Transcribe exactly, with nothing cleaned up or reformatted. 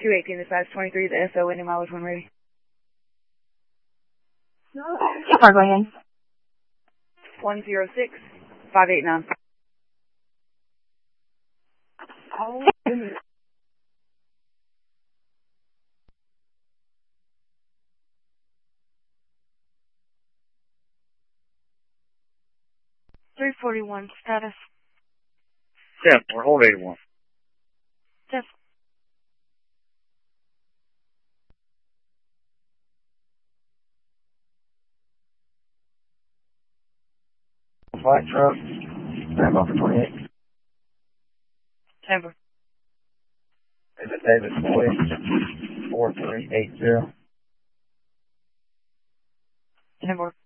two eighteen, the size twenty-three, the S O, any mileage when ready. Car, go ahead. one zero six, five eight nine. Oh, goodness. three forty-one, status. ten four, hold eighty-one. Yes. Flight truck, stand by for twenty-eight. Temper. Is it David Boyd, four three eight zero? Temper.